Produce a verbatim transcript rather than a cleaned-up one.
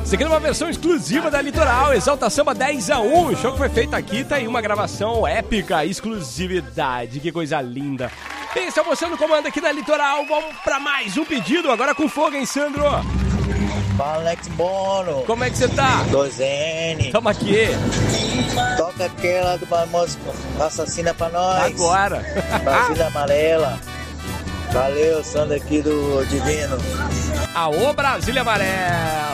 Isso aqui é uma versão exclusiva da Litoral, Exalta Samba dez a um. O show que foi feito aqui tá aí uma gravação épica, exclusividade. Que coisa linda. Bem, esse é você no comando aqui da Litoral. Vamos pra mais um pedido, agora com fogo, hein, Sandro? Fala, Alex Bono. Como é que você tá? dois N. Tamo aqui. Toca aquela do famoso assassina pra nós. Agora. Brasília Amarela. Valeu, Sandro aqui do Divino. Aô, Brasília Amarela.